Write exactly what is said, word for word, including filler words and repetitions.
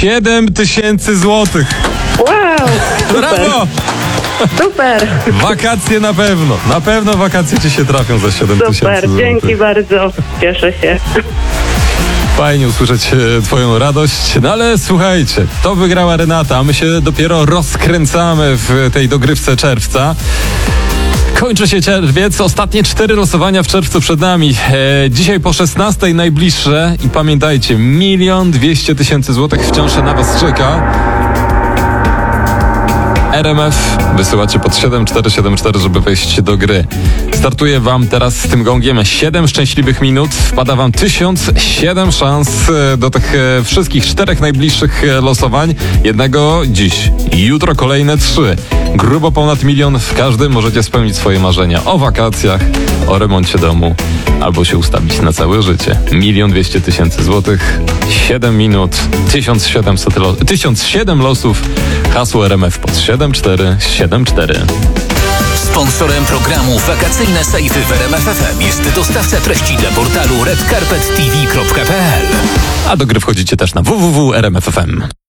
siedem tysięcy złotych. Wow! Super. Brawo! Super! Wakacje na pewno. Na pewno wakacje ci się trafią za siedem tysięcy Super, złotych. dzięki bardzo. Cieszę się. Fajnie usłyszeć e, twoją radość. No ale słuchajcie, to wygrała Renata, a my się dopiero rozkręcamy w tej dogrywce czerwca. Kończy się czerwiec, ostatnie cztery losowania w czerwcu przed nami. E, dzisiaj po szesnastej najbliższe i pamiętajcie, milion dwieście tysięcy złotych wciąż na was czeka. R M F wysyłacie pod siedem cztery siedem cztery, żeby wejść do gry. Startuję wam teraz z tym gongiem siedem szczęśliwych minut. Wpada wam tysiąc siedem szans do tych wszystkich czterech najbliższych losowań. Jednego dziś, jutro kolejne trzy. Grubo ponad milion w każdym możecie spełnić swoje marzenia o wakacjach, o remoncie domu albo się ustawić na całe życie. Milion dwieście tysięcy złotych, siedem minut, tysiąc siedemset lo- tysiąc siedem losów. Hasło R M F pod siedem cztery siedem cztery. Sponsorem programu Wakacyjne Sejfy w R M F F M jest dostawca treści dla portalu red carpet t v kropka p l. A do gry wchodzicie też na w w w kropka r m f f m.